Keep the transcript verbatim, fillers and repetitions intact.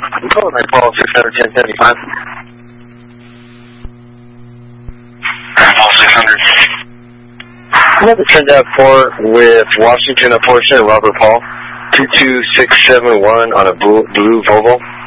I'm calling my Paul six hundred ten seventy-five. Paul six hundred. I have to send out four with Washington, a Porsche, and Robert Paul. two two six seven one on a blue, blue Volvo.